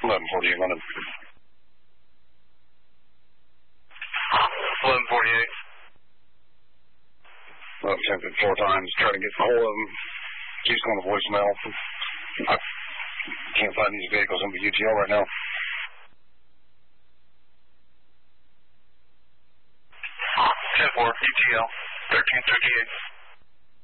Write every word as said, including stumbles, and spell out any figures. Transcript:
eleven forty-eight, London. eleven forty-eight. Well, attempted four times, trying to get hold of him. He's going to voicemail. I can't find these vehicles in the U T L right now. ten four, U T L, thirteen thirty-eight.